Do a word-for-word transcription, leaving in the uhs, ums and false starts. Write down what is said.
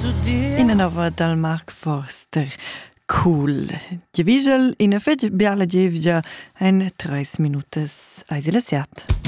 Ina nova dal Mark Forster. Cool. Die Vigel in a fetg biala gevgia en tres minutas eis ila siat.